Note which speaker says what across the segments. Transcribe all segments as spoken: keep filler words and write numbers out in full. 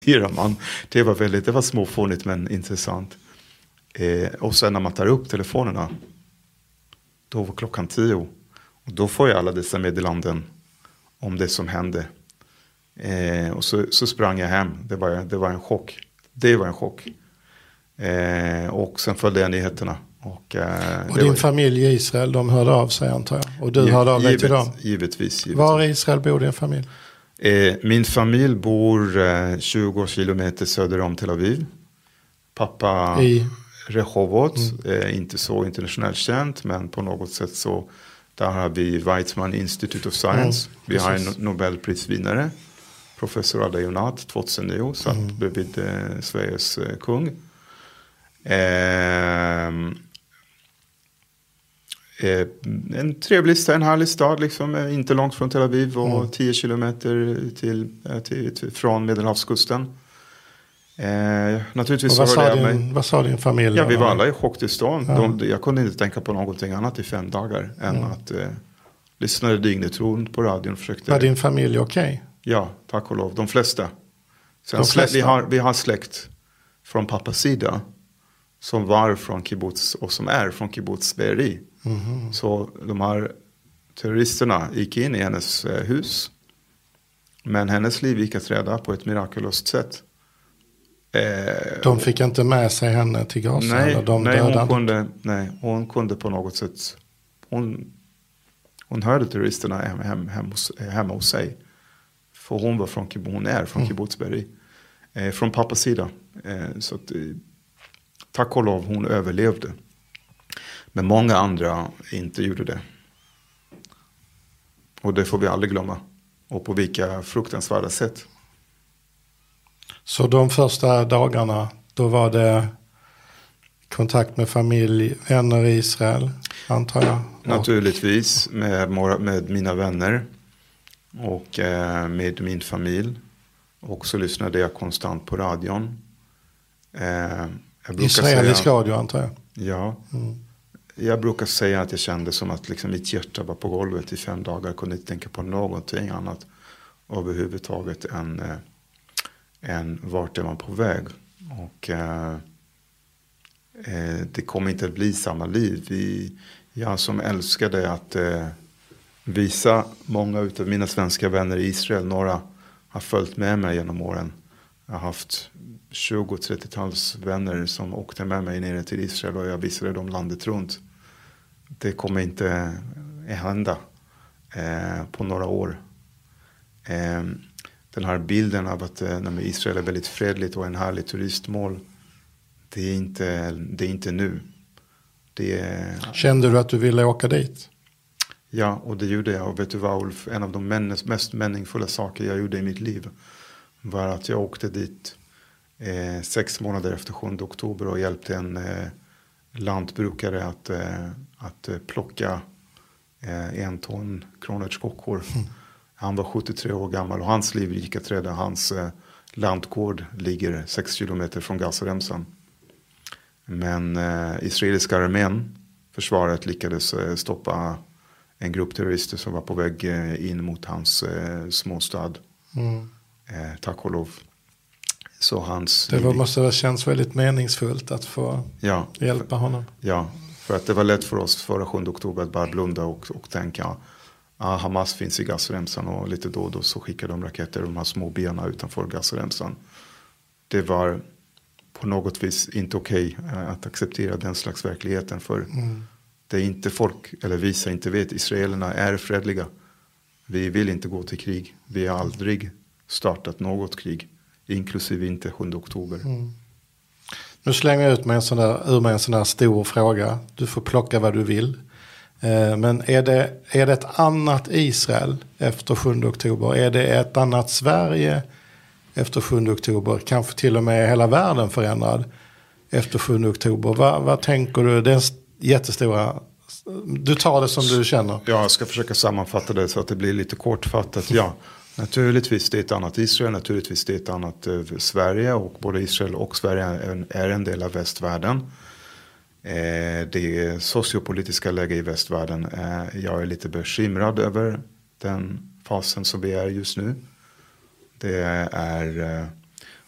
Speaker 1: man. Det var väldigt, det var småfånigt men intressant. Eh, och sen när man tar upp telefonerna, då var klockan tio. Och då får jag alla dessa meddelanden om det som hände. Eh, och så, så sprang jag hem. Det var, det var en chock. Det var en chock. Eh, och sen följde jag nyheterna. Och, eh,
Speaker 2: och din
Speaker 1: var,
Speaker 2: familj i Israel, de hörde av sig antar jag. Och du giv, hörde av dig
Speaker 1: givet,
Speaker 2: till dem?
Speaker 1: Givetvis, givetvis.
Speaker 2: Var i Israel bor din familj?
Speaker 1: Eh, min familj bor eh, tjugo kilometer söder om Tel Aviv. Pappa i Rehovot, mm. eh, inte så internationellt känt, men på något sätt så där har vi Weizmann Institute of Science. Mm, vi har en Nobelprisvinnare, professor Ada Younat, tjugohundranio, satt mm. bredvid eh, Sveriges eh, kung. Eh, eh, en trevlig stad, en härlig stad, liksom, eh, inte långt från Tel Aviv och mm. tio kilometer till, eh, till, till, från Medelhavskusten. Eh, naturligtvis
Speaker 2: vad,
Speaker 1: så
Speaker 2: sa
Speaker 1: hörde
Speaker 2: din,
Speaker 1: jag mig.
Speaker 2: Vad sa din familj?
Speaker 1: Ja, vi var alla i chocktillstånd.
Speaker 2: Ja.
Speaker 1: De, jag kunde inte tänka på någonting annat i fem dagar än mm. att eh, lyssna dygnet runt på radion. Försökte,
Speaker 2: var din familj okej? Okay?
Speaker 1: Ja, tack och lov. De flesta. Sen
Speaker 2: De flesta?
Speaker 1: Slä, vi, har, vi har släkt från pappas sida som var från kibbutz och som är från kibbutz Be'eri. Mm. Så de här terroristerna gick in i hennes eh, hus. Men hennes liv gick att rädda på ett mirakulöst sätt.
Speaker 2: Eh, de fick inte med sig henne till Gaza?
Speaker 1: Nej,
Speaker 2: eller de
Speaker 1: nej, hon kunde,
Speaker 2: inte.
Speaker 1: nej, hon kunde på något sätt. Hon, hon hörde terroristerna hem, hem, hem hos, hemma hos sig. För hon var från, hon är från mm. kibbutz Be'eri. Eh, från pappas sida. Eh, så att, eh, tack och lov hon överlevde. Men många andra inte gjorde det. Och det får vi aldrig glömma. Och på vilka fruktansvärda sätt.
Speaker 2: Så de första dagarna, då var det kontakt med familj, vänner i Israel, antar jag?
Speaker 1: Naturligtvis, med, med mina vänner och eh, med min familj. Och så lyssnade jag konstant på radion. Eh,
Speaker 2: Israelisk säga, radio, antar jag?
Speaker 1: Ja. Mm. Jag brukar säga att jag kände som att liksom mitt hjärta var på golvet i fem dagar. Jag kunde inte tänka på någonting annat överhuvudtaget än... Eh, än vart är man på väg. Och eh, eh, det kommer inte att bli samma liv. Vi, jag som älskade att eh, visa många av mina svenska vänner i Israel. Några har följt med mig genom åren. Jag har haft tjugo till trettio-tals vänner som åkte med mig ner till Israel. Och jag visade dem landet runt. Det kommer inte att hända eh, på några år. Eh, Den här bilden av att när Israel är väldigt fredligt och en härlig turistmål. Det är inte, det är inte nu. Det är...
Speaker 2: Kände du att du ville åka dit?
Speaker 1: Ja, och det gjorde jag. Och vet du vad, Ulf? En av de mest meningsfulla saker jag gjorde i mitt liv var att jag åkte dit eh, sex månader efter sjunde oktober och hjälpte en eh, lantbrukare att, eh, att plocka eh, en ton kronärtskockor. Mm. Han var sjuttiotre år gammal och hans liv gick att rädda. Hans eh, lantgård ligger sex kilometer från Gazaremsan. Men eh, israeliska armén, försvaret, lyckades eh, stoppa en grupp terrorister som var på väg eh, in mot hans eh, småstad. Mm. Eh, tack och lov. Så hans
Speaker 2: det var, måste ha känts väldigt meningsfullt att få
Speaker 1: ja,
Speaker 2: hjälpa honom.
Speaker 1: Ja, för att det var lätt för oss förra sjunde oktober att bara blunda och, och tänka... Ah, Hamas finns i Gazaremsan och lite då och då så skickar de raketer de här små byarna utanför Gazaremsan. Det var på något vis inte okej okay att acceptera den slags verkligheten för mm. det är inte folk, eller vissa inte vet, israelerna är fredliga. Vi vill inte gå till krig. Vi har aldrig startat något krig, inklusive inte sjunde oktober. Mm.
Speaker 2: Nu slänger jag ut med en sån där, ur med en sån här stor fråga. Du får plocka vad du vill. Men är det, är det ett annat Israel efter sjunde oktober? Är det ett annat Sverige efter sjunde oktober? Kanske till och med hela världen förändrad efter sjunde oktober? Vad, vad tänker du? Det är jättestora... Du tar det som du känner.
Speaker 1: Ja, jag ska försöka sammanfatta det så att det blir lite kortfattat. Ja, naturligtvis det är ett annat Israel. Naturligtvis det är ett annat eh, Sverige. Och både Israel och Sverige är, är en del av västvärlden. Eh, det sociopolitiska läget i västvärlden, eh, jag är lite bekymrad över den fasen som vi är just nu. Det är, eh,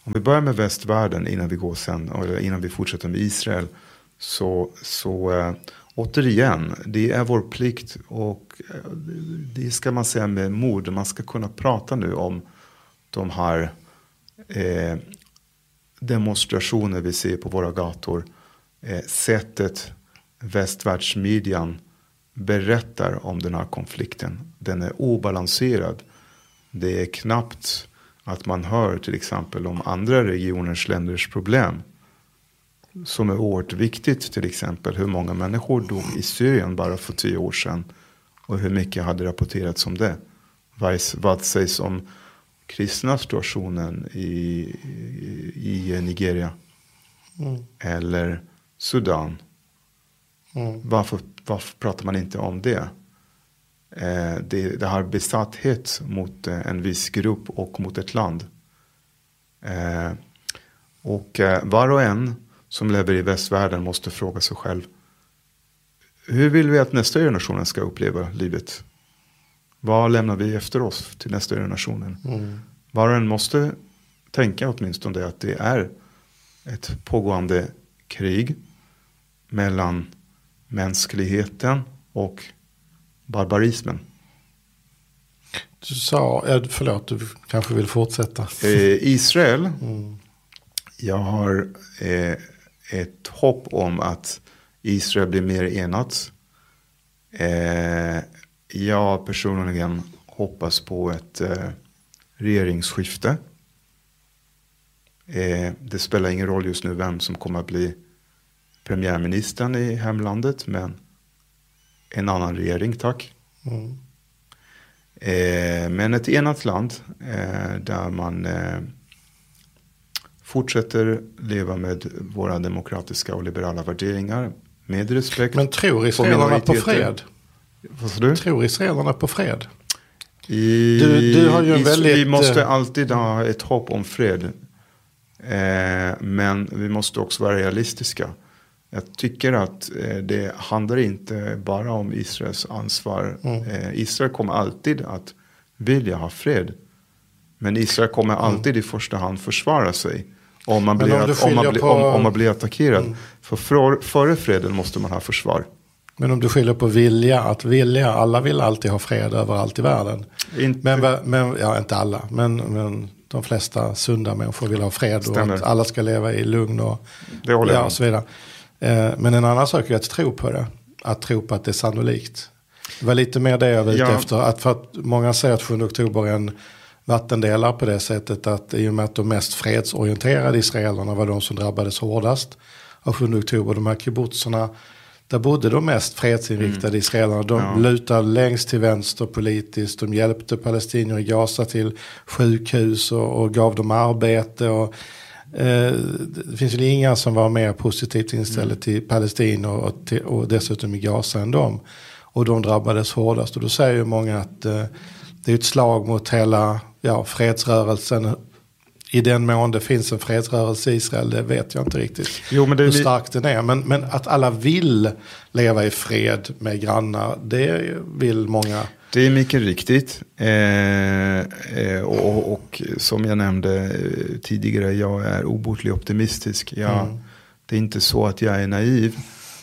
Speaker 1: Om vi börjar med västvärlden innan vi går sen, eller innan vi fortsätter med Israel, så, så äh, återigen, det är vår plikt, och äh, det ska man säga med mod. Man ska kunna prata nu om de här eh, demonstrationer vi ser på våra gator. Eh, sättet västvärldsmedian berättar om den här konflikten. Den är obalanserad. Det är knappt att man hör till exempel om andra regioners länders problem. Som är oerhört viktigt, till exempel hur många människor dog i Syrien bara för tio år sedan. Och hur mycket hade rapporterats om det. Vad, vad sägs om kristna situationen i, i, i Nigeria. Mm. Eller Sudan. Mm. Varför, varför pratar man inte om det? Eh, det, det har besatthet mot eh, en viss grupp och mot ett land. Eh, och eh, var och en som lever i västvärlden måste fråga sig själv. Hur vill vi att nästa generation ska uppleva livet? Vad lämnar vi efter oss till nästa generationen? Mm. Var och en måste tänka åtminstone det att det är ett pågående krig mellan mänskligheten och barbarismen.
Speaker 2: Du sa, förlåt, du kanske vill fortsätta.
Speaker 1: Eh, Israel, mm. jag har eh, ett hopp om att Israel blir mer enat. Eh, jag personligen hoppas på ett eh, regeringsskifte. Eh, det spelar ingen roll just nu vem som kommer att bli premiärministern i hemlandet, men en annan regering, tack. Mm. Eh, men ett enat land eh, där man eh, fortsätter leva med våra demokratiska och liberala värderingar med respekt.
Speaker 2: Men tror israelerna på fred?
Speaker 1: Vad sa du?
Speaker 2: Tror israelerna på fred?
Speaker 1: I,
Speaker 2: du, du har ju en
Speaker 1: i,
Speaker 2: väldigt...
Speaker 1: Vi måste alltid ha ett hopp om fred. Eh, men vi måste också vara realistiska. Jag tycker att eh, det handlar inte bara om Israels ansvar. Mm. Eh, Israel kommer alltid att vilja ha fred. Men Israel kommer alltid mm. i första hand försvara sig. Om man, blir, om, att, om, man, blir, på... om, om man blir attackerad. Mm. För, för före freden måste man ha försvar.
Speaker 2: Men om du skiljer på vilja, att vilja, alla vill alltid ha fred överallt i världen.
Speaker 1: Inte...
Speaker 2: Men, men, ja, inte alla, men, men de flesta sunda människor vill ha fred. Stämmer. Och att alla ska leva i lugn och,
Speaker 1: det håller
Speaker 2: ja, och så vidare. Eh, men en annan sak är att tro på det. Att tro på att det är sannolikt. Det var lite mer det jag var ute ja. efter. Att för att många säger att sjunde oktober är en vattendelare på det sättet att i och med att de mest fredsorienterade israelerna var de som drabbades hårdast av sjunde oktober. De här kibbutzerna, där bodde de mest fredsinriktade mm. israelerna. De ja. lutade längst till vänster politiskt. De hjälpte palestinier i Gaza till sjukhus och, och gav dem arbete. Och, eh, det finns ju inga som var mer positivt inställda mm. till palestinier och, till, och dessutom i Gaza än dem. Och de drabbades hårdast. Och då säger ju många att eh, det är ett slag mot hela ja, fredsrörelsen. I den mån det finns en fredsrörelse i Israel, det vet jag inte riktigt
Speaker 1: jo, men det,
Speaker 2: hur starkt den är. Men, men att alla vill leva i fred med grannar, det vill många.
Speaker 1: Det är mycket riktigt. Eh, eh, och, och som jag nämnde tidigare, jag är obotligt optimistisk. Jag, mm. Det är inte så att jag är naiv.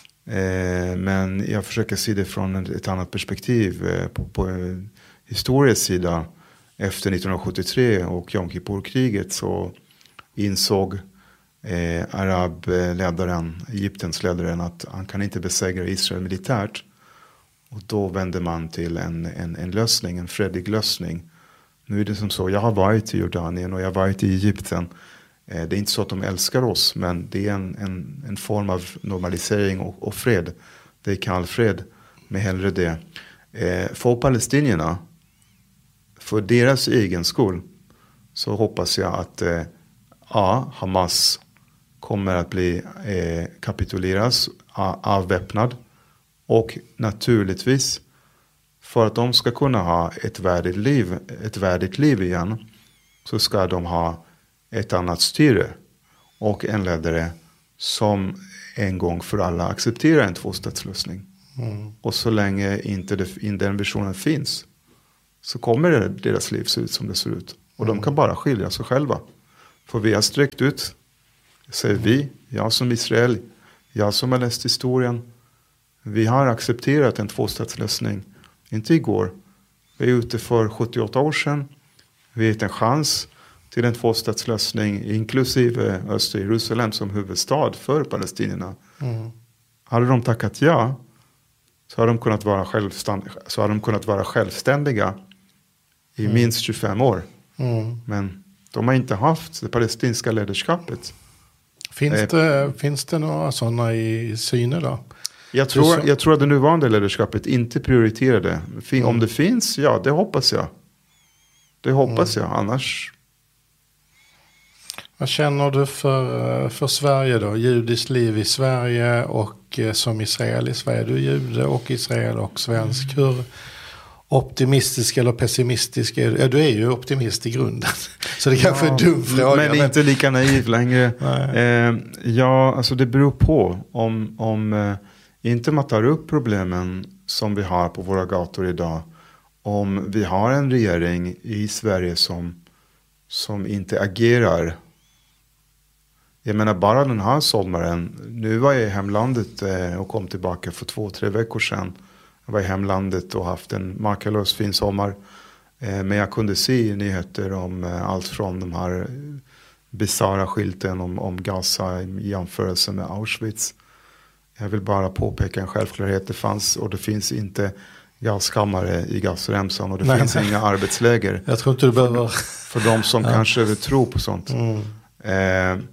Speaker 1: Eh, men jag försöker se det från ett annat perspektiv. Eh, på, på historisk sida. Efter nittonhundrasjuttiotre och Yom Kippur-kriget så insåg eh, arabledaren, Egyptens ledaren, att han kan inte besegra Israel militärt. Och då vände man till en, en, en lösning, en fredlig lösning. Nu är det som så, jag har varit i Jordanien och jag har varit i Egypten. Eh, det är inte så att de älskar oss, men det är en, en, en form av normalisering och, och fred. Det är kall fred, med hellre det. Eh, för palestinierna, för deras egen skull, så hoppas jag att eh, ja, Hamas kommer att bli eh, kapituleras, avväpnad. Och naturligtvis för att de ska kunna ha ett värdigt liv, ett värdigt liv igen, så ska de ha ett annat styre och en ledare som en gång för alla accepterar en tvåstatslösning. Mm. Och så länge inte det, den visionen finns, så kommer deras liv se ut som det ser ut. Och mm. de kan bara skilja sig själva. För vi har sträckt ut, säger vi, jag som Israel, jag som har läst historien. Vi har accepterat en tvåstatslösning, inte igår. Vi är ute för sjuttioåtta år sedan. Vi har gett en chans till en tvåstatslösning, inklusive östra Jerusalem som huvudstad för palestinierna. Mm. Hade de tackat ja, så hade de kunnat vara självständiga, så hade de kunnat vara självständiga i mm. minst tjugofem år. Mm. Men de har inte haft det palestinska ledarskapet.
Speaker 2: Finns, eh, det, finns det några sådana i syne då?
Speaker 1: Jag tror, jag tror att det nuvarande ledarskapet inte prioriterar det. Mm. Om det finns, ja, det hoppas jag. Det hoppas mm. jag, annars...
Speaker 2: Vad känner du för, för Sverige då? Judiskt liv i Sverige och eh, som israel i Sverige. Du är jude och israel och svensk. Mm. Hur optimistisk eller pessimistisk är du? Ja, du är ju optimist i grunden. Så det kanske ja, är en dum fråga.
Speaker 1: Men, men inte lika naiv längre. eh, ja, alltså det beror på. Om, om eh, inte man tar upp problemen som vi har på våra gator idag. Om vi har en regering i Sverige som, som inte agerar. Jag menar bara den här sommaren. Nu var jag i hemlandet eh, och kom tillbaka för två, tre veckor sedan. Jag var i hemlandet och haft en makalös fin sommar. Eh, men jag kunde se nyheter om eh, allt från de här bizarra skylten om, om Gaza i jämförelse med Auschwitz. Jag vill bara påpeka en självklarhet. Det fanns och det finns inte gaskammare i Gazaremsan och det nej, finns nej. inga arbetsläger.
Speaker 2: Jag tror inte du behöver...
Speaker 1: För, för de som ja. kanske vill tro på sånt. Mm. Eh,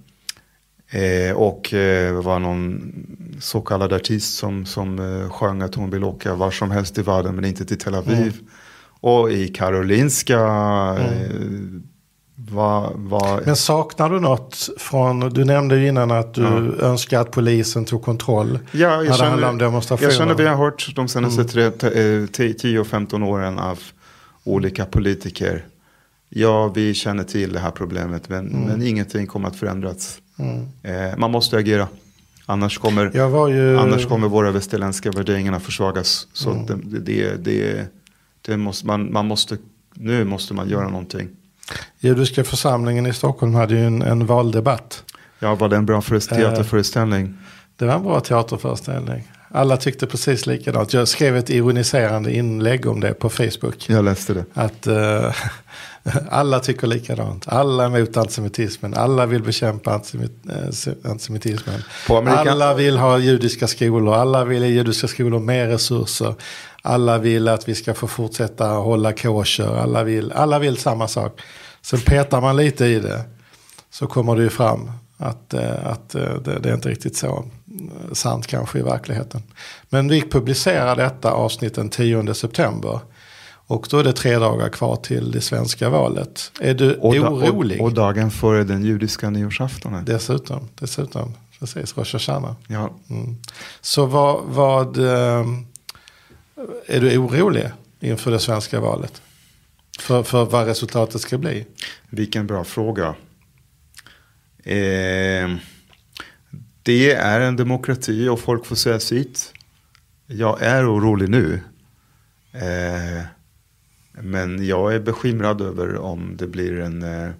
Speaker 1: Eh, och eh, var någon så kallad artist som, som eh, sjöng att hon vill åka var som helst i världen men inte till Tel Aviv. Mm. Och i Karolinska mm. eh, var, var...
Speaker 2: Men saknar du något från, du nämnde ju innan att du ja. önskar att polisen tog kontroll.
Speaker 1: Ja, jag känner, jag känner vi har hört de senaste mm. tio och femton åren av olika politiker. Ja, vi känner till det här problemet men, mm. men ingenting kommer att förändras. Mm. Eh, man måste agera. Annars kommer, ju... annars kommer våra västerländska värderingarna försvagas. Så mm. det, det, det, det måste, man, man måste, nu måste man göra någonting.
Speaker 2: Judiska församlingen i Stockholm hade ju en, en valdebatt.
Speaker 1: Ja, var det en bra teaterföreställning? Eh,
Speaker 2: det var en bra teaterföreställning. Alla tyckte precis likadant. Jag skrev ett ironiserande inlägg om det på Facebook.
Speaker 1: Jag läste det.
Speaker 2: Att uh, alla tycker likadant. Alla är emot antisemitismen. Alla vill bekämpa antisemit, uh, antisemitismen. Alla vill ha judiska skolor. Alla vill ge judiska skolor mer resurser. Alla vill att vi ska få fortsätta hålla kosher. Alla vill, alla vill samma sak. Sen petar man lite i det. Så kommer det ju fram att, uh, att uh, det, det är inte riktigt så sant kanske i verkligheten. Men vi publicerar detta avsnitt den tionde september. Och då är det tre dagar kvar till det svenska valet. Är du och da, orolig?
Speaker 1: Och, och dagen före den judiska nyårsaftonen.
Speaker 2: Dessutom, dessutom. Precis, Rosh Hashanah.
Speaker 1: Ja.
Speaker 2: Mm. Så vad, vad är du orolig inför det svenska valet? För, för vad resultatet ska bli?
Speaker 1: Vilken bra fråga. Eh... Det är en demokrati och folk får säga sitt. Jag är orolig nu. Eh, men jag är bekymrad över om det blir en, eh,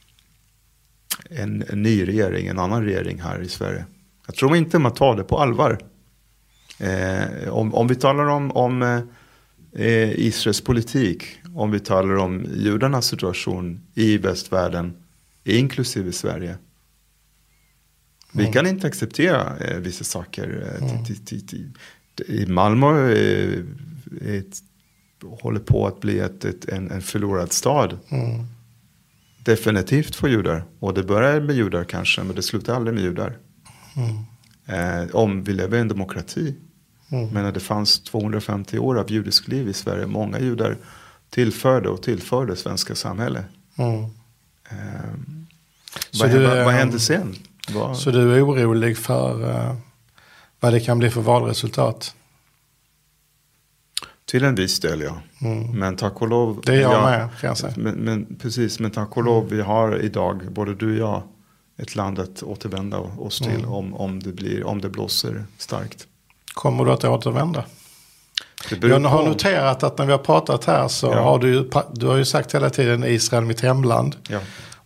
Speaker 1: en, en ny regering, en annan regering här i Sverige. Jag tror inte man tar det på allvar. Eh, om, om vi talar om, om eh, Israels politik, om vi talar om judarnas situation i västvärlden, inklusive Sverige. Vi mm. kan inte acceptera eh, vissa saker. Eh, mm. t- t- t- I Malmö eh, ett, håller på att bli ett, ett, en, en förlorad stad. Mm. Definitivt för judar. Och det börjar med judar kanske, men det slutar aldrig med judar. Mm. Eh, om vi lever i en demokrati. Mm. Men när det fanns tvåhundrafemtio år av judisk liv i Sverige. Många judar tillförde och tillförde svenska samhälle. Mm. Eh, vad, du, vad, vad hände sen? Var...
Speaker 2: Så du är orolig för uh, vad det kan bli för valresultat?
Speaker 1: Till en viss del, ja. Mm. Men tack och lov...
Speaker 2: Det är jag, jag med, kan jag säga.
Speaker 1: Men, men, precis, men tack och lov, mm. vi har idag, både du och jag, ett land att återvända oss till mm. om, om, det blir, om det blåser starkt.
Speaker 2: Kommer du att återvända? Jag har på... noterat att när vi har pratat här så ja. har du, du har ju sagt hela tiden Israel mitt hemland.
Speaker 1: Ja.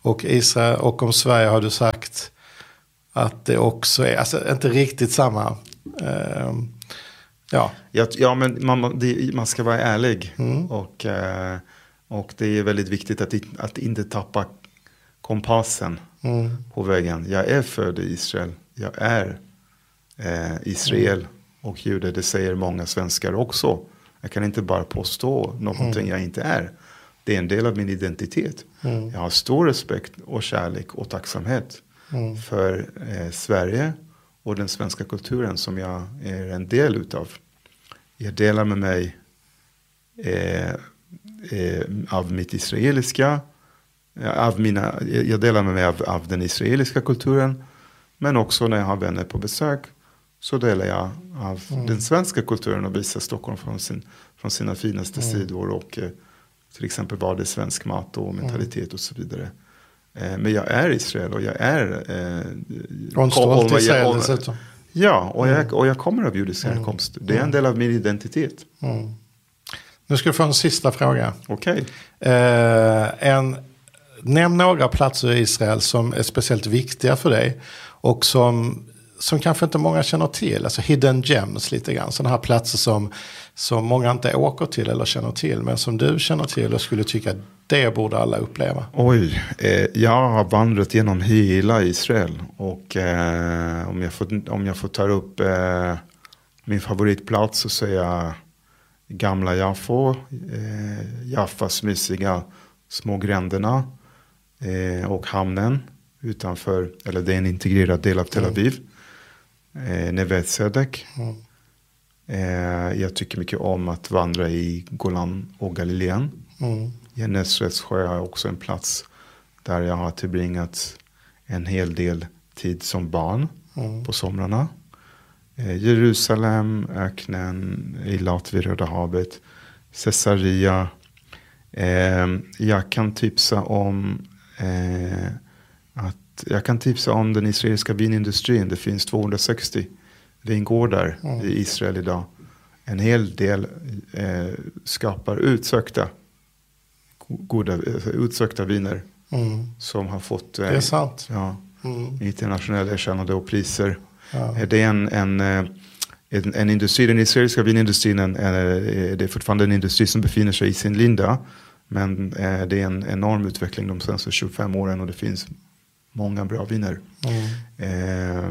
Speaker 2: Och Israel och om Sverige har du sagt att det också är, alltså inte riktigt samma. Eh, ja.
Speaker 1: Ja, ja, men man, det, man ska vara ärlig.
Speaker 2: Mm.
Speaker 1: Och, eh, och det är väldigt viktigt att, att inte tappa kompassen
Speaker 2: Mm.
Speaker 1: på vägen. Jag är född i Israel. Jag är eh, Israel mm. och jude. Det säger många svenskar också. Jag kan inte bara påstå någonting mm. jag inte är. Det är en del av min identitet. Mm. Jag har stor respekt och kärlek och tacksamhet mm. för eh, Sverige och den svenska kulturen som jag är en del utav. Jag delar med mig eh, eh, av mitt israeliska, av mina, jag delar med mig av, av den israeliska kulturen, men också när jag har vänner på besök så delar jag av mm. den svenska kulturen och visar Stockholm från, sin, från sina finaste mm. sidor och eh, till exempel vad det är svensk mat och mentalitet mm. och så vidare. Eh, men jag är Israel och jag är
Speaker 2: eh, och en stolt Israel dessutom.
Speaker 1: Ja, och, mm. jag, och jag kommer av judisk härkomst. Det är en del av min identitet.
Speaker 2: Mm. Nu ska jag få en sista fråga.
Speaker 1: Okej.
Speaker 2: Okay. Eh, en, nämn några platser i Israel som är speciellt viktiga för dig och som, som kanske inte många känner till. Alltså hidden gems lite grann. Sådana här platser som, som många inte åker till eller känner till. Men som du känner till och skulle tycka att det borde alla uppleva.
Speaker 1: Oj, eh, jag har vandrat genom hela Israel. Och eh, om, jag får, om jag får ta upp eh, min favoritplats så säger jag Gamla Jaffo. Eh, Jaffas mysiga små gränderna. Eh, och hamnen utanför, eller det är en integrerad del av Tel Aviv. Eh, Neve Tzedek. Mm. Eh, jag tycker mycket om att vandra i Golan och Galileen. Mm. Genesarets sjö är också en plats där jag har tillbringat en hel del tid som barn mm. på somrarna. Eh, Jerusalem, öknen, Eilat vid Röda havet, Caesarea. Eh, jag kan tipsa om eh, att jag kan tipsa om den israeliska vinindustrin. Det finns tvåhundrasextio vingårdar mm. i Israel idag. En hel del eh, skapar utsökta goda, utsökta viner mm. som har fått eh,
Speaker 2: det är sant.
Speaker 1: Ja,
Speaker 2: mm.
Speaker 1: internationella erkännande och priser.
Speaker 2: Ja.
Speaker 1: Det är en, en, en, en industri, den israeliska vinindustrin en, en, det är fortfarande en industri som befinner sig i sin linda, men eh, det är en enorm utveckling de senaste tjugofem åren och det finns många bra viner. Mm. Eh,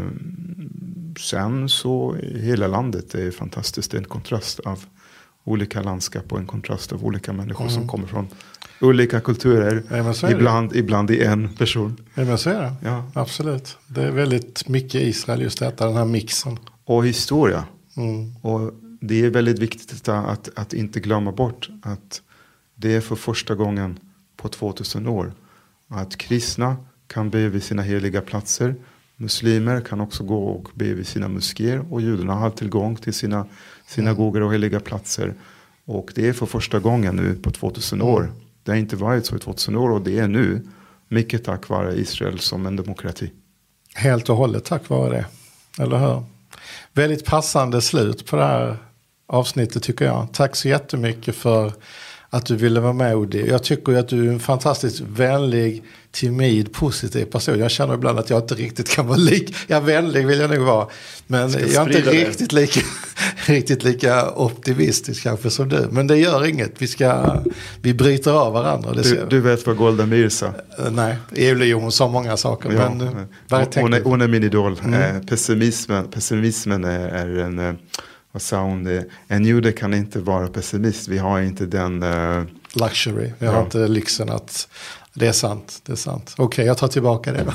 Speaker 1: sen så hela landet är fantastiskt. Det är en kontrast av olika landskap och en kontrast av olika människor mm. som kommer från olika kulturer. Ja, ibland, ibland i en person.
Speaker 2: Ja, men så är det. Ja. Absolut. Det är väldigt mycket Israel just detta, den här mixen.
Speaker 1: Och historia.
Speaker 2: Mm.
Speaker 1: Och det är väldigt viktigt att, att inte glömma bort att det är för första gången på tvåtusen år att kristna kan be vid sina heliga platser. Muslimer kan också gå och be vid sina moskéer. Och judarna har tillgång till sina synagogor och heliga platser. Och det är för första gången nu på tvåtusen år. Mm. Det har inte varit så i tvåtusen år och det är nu. Mycket tack vare Israel som en demokrati.
Speaker 2: Helt och hållet tack vare det. Eller hur? Väldigt passande slut på det här avsnittet tycker jag. Tack så jättemycket för att du ville vara med, Udi. Jag tycker att du är en fantastiskt vänlig, timid, positiv person. Jag känner ibland att jag inte riktigt kan vara lik. Jag är vänlig vill jag nog vara. Men jag är inte riktigt lika, riktigt lika optimistisk kanske som du. Men det gör inget. Vi, ska, vi bryter av varandra. Det
Speaker 1: du, du vet vad Golda Meir sa?
Speaker 2: Nej, Eulio sa många saker.
Speaker 1: Ja,
Speaker 2: men,
Speaker 1: hon, hon, är, hon är min idol. Mm. Eh, pessimismen, pessimismen är, är en... Eh, vad sa hon? En jude kan inte vara pessimist. Vi har inte den... Uh...
Speaker 2: luxury. Vi har ja. inte lyxen att... Det är sant. Det är sant. Okej, okay, jag tar tillbaka det då.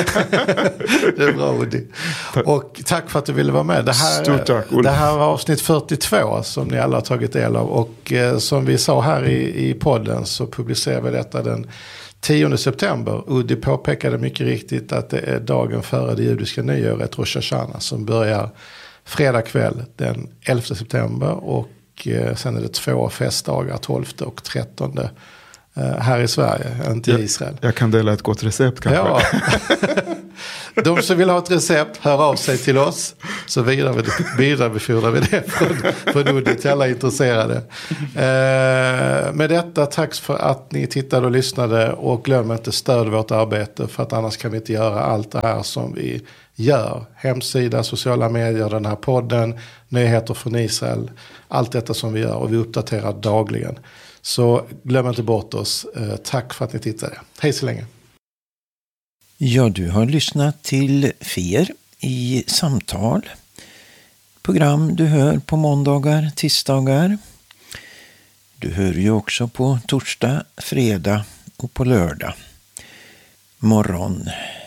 Speaker 2: Det är bra, Udi. Och tack för att du ville vara med. Det här,
Speaker 1: Stort tack, Ulf.
Speaker 2: Det här var avsnitt fyrtiotvå som ni alla har tagit del av. Och eh, som vi sa här i, i podden så publicerar vi detta den tionde september. Udi påpekade mycket riktigt att det är dagen före det judiska nyåret, Rosh Hashanah, som börjar fredag kväll den elfte september och eh, sen är det två festdagar, tolfte och trettonde eh, här i Sverige, inte i Israel.
Speaker 1: Jag kan dela ett gott recept kanske.
Speaker 2: Ja. De som vill ha ett recept, hör av sig till oss. Så vidarebefordrar vi det från, från Uddi till alla intresserade. Eh, med detta, tack för att ni tittade och lyssnade. Och glöm inte stöd vårt arbete. För att annars kan vi inte göra allt det här som vi gör. Hemsida, sociala medier, den här podden, nyheter från Israel. Allt detta som vi gör, och vi uppdaterar dagligen. Så glöm inte bort oss. Eh, tack för att ni tittade. Hej så länge.
Speaker 3: Ja, du har lyssnat till F E R i samtal. Program du hör på måndagar, tisdagar. Du hör ju också på torsdag, fredag och på lördag. Morgon.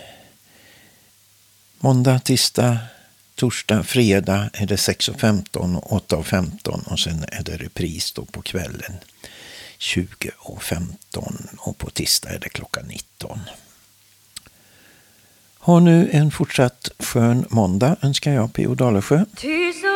Speaker 3: Måndag, tisdag, torsdag, fredag är det sex och femton och åtta och femton. Och sen är det repris då på kvällen tjugo och femton. Och på tisdag är det klockan nitton. Ha nu en fortsatt skön måndag önskar jag, P O Dalesjö.